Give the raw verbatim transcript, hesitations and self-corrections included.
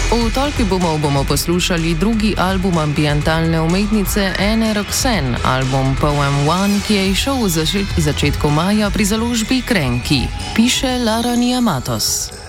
V Tolki bomo, bomo poslušali drugi album ambientalne umetnice Anne Roxanne, album Poem One, ki je izšel v začet, začetku maja pri založbi Krenki, piše Lara Niamatos.